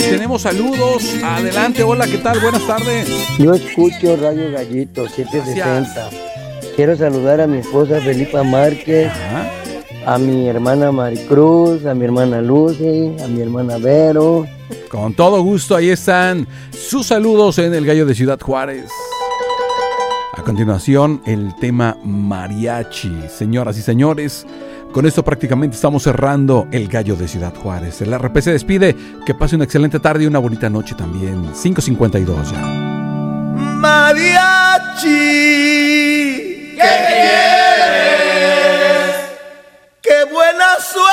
tenemos saludos. Adelante, hola, ¿qué tal? Buenas tardes. Yo escucho Radio Gallito 760. Gracias. Quiero saludar a mi esposa Felipa Márquez, Ajá. a mi hermana Maricruz, a mi hermana Lucy, a mi hermana Vero. Con todo gusto, ahí están sus saludos en el Gallo de Ciudad Juárez. A continuación, el tema mariachi. Señoras y señores, con esto prácticamente estamos cerrando el Gallo de Ciudad Juárez. El RP se despide. Que pase una excelente tarde y una bonita noche también. 5:52 ya. Mariachi, ¿qué quieres? ¡Qué buena suerte!